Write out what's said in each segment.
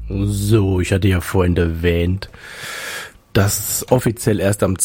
So, ich hatte ja vorhin erwähnt, dass offiziell erst am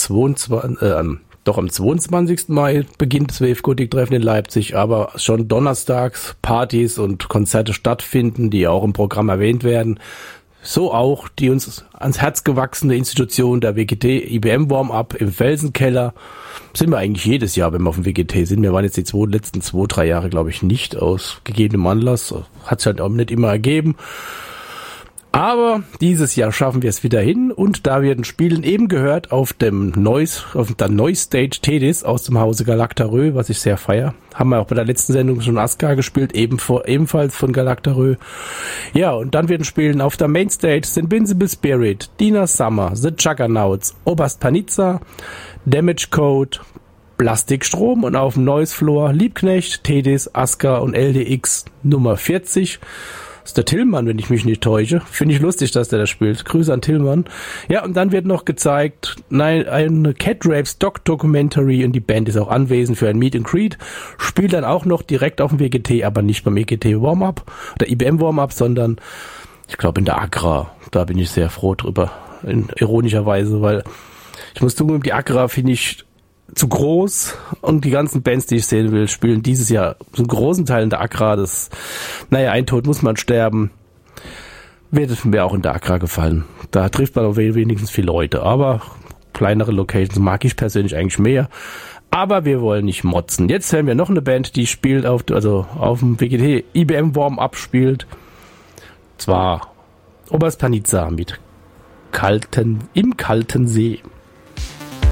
22. Mai beginnt das Wave Gothic Treffen in Leipzig, aber schon donnerstags Partys und Konzerte stattfinden, die auch im Programm erwähnt werden. So auch die uns ans Herz gewachsene Institution der WGT IBM Warm-Up im Felsenkeller. Sind wir eigentlich jedes Jahr, wenn wir auf dem WGT sind. Wir waren jetzt die letzten 2-3 Jahre, glaube ich, nicht aus gegebenem Anlass. Hat es halt auch nicht immer ergeben. Aber dieses Jahr schaffen wir es wieder hin und da werden Spielen eben gehört auf der Noise Stage Tedis aus dem Hause Galactarö, was ich sehr feier. Haben wir auch bei der letzten Sendung schon Aska gespielt, ebenfalls von Galactarö. Ja, und dann werden Spielen auf der Mainstage Invincible Spirit, Dina Summer, The Juggernauts, Oberst Panizza, Damage Code, Plastikstrom und auf dem Noise Floor Liebknecht, Tedis, Aska und LDX Nummer 40. Das ist der Tillmann, wenn ich mich nicht täusche. Finde ich lustig, dass der das spielt. Grüße an Tillmann. Ja, und dann wird noch gezeigt, eine Cat Rapes Documentary und die Band ist auch anwesend für ein Meet and Greet. Spielt dann auch noch direkt auf dem WGT, aber nicht beim WGT Warm-Up oder IBM Warm-Up, sondern ich glaube in der Agra. Da bin ich sehr froh drüber. Ironischerweise, weil ich muss zugeben, die Agra finde ich zu groß und die ganzen Bands, die ich sehen will, spielen dieses Jahr zum großen Teil in der Agra. Ein Tod muss man sterben. Wird es mir auch in der Agra gefallen. Da trifft man auch wenigstens viele Leute, aber kleinere Locations mag ich persönlich eigentlich mehr. Aber wir wollen nicht motzen. Jetzt hören wir noch eine Band, die spielt auf dem WGT IBM Warm-Up spielt. Zwar Oberst Panizza mit Im kalten See.